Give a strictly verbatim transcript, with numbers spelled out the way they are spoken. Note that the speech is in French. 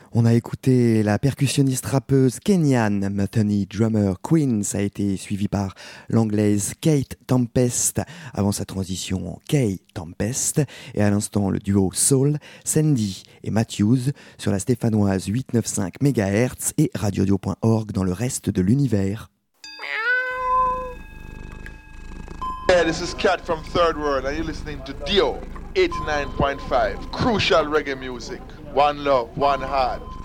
On a écouté la percussionniste rappeuse Kenyan Muthoni Drummer Queen, ça a été suivi par l'anglaise Kate Tempest avant sa transition en Kay Tempest, et à l'instant le duo Soul, Sandy et Matthews sur la stéphanoise huit cent quatre-vingt-quinze mégahertz et radiodio point org dans le reste de l'univers. Yeah, this is Cat from Third World and you're listening to Dio eighty-nine point five, crucial reggae music. One love, one heart.